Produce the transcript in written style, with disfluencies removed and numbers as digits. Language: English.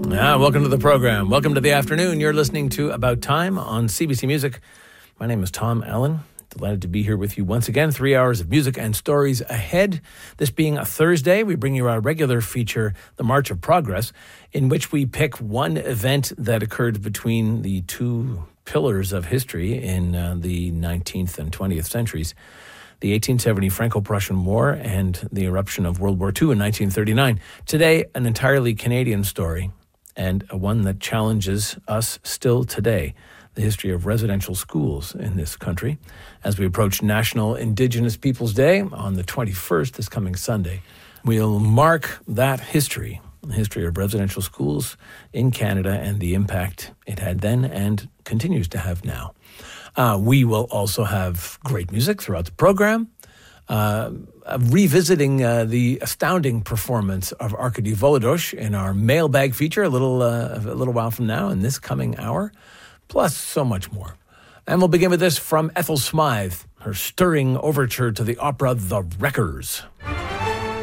Welcome to the program. Welcome to the afternoon. You're listening to About Time on CBC Music. My name is Tom Allen. Delighted to be here with you once again. 3 hours of music and stories ahead. This being a Thursday, we bring you our regular feature, The March of Progress, in which we pick one event that occurred between the two pillars of history in the 19th and 20th centuries. The 1870 Franco-Prussian War and the eruption of World War II in 1939. Today, an entirely Canadian story, and one that challenges us still today, the history of residential schools in this country. As we approach National Indigenous Peoples Day on the 21st, this coming Sunday, we'll mark that history, the history of residential schools in Canada and the impact it had then and continues to have now. We will also have great music throughout the program, revisiting the astounding performance of Arkady Volodosh in our mailbag feature a little while from now in this coming hour, plus so much more. And we'll begin with this from Ethel Smythe, her stirring overture to the opera The Wreckers.